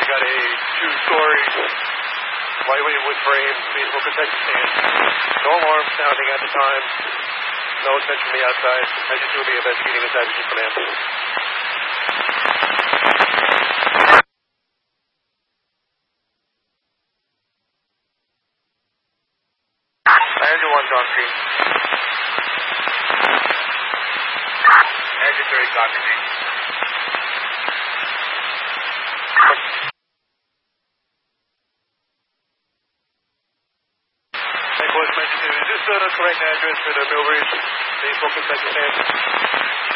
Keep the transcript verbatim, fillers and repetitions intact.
got a two-story lightweight wood frame, feasible protected stand. No alarm sounding at the time. No attention from the outside. I just will be investigating inside the command. Angel one, John Green. Angel three, copy me. Hey, boys, is this the correct address for the Mill Ridge baseball concession stand?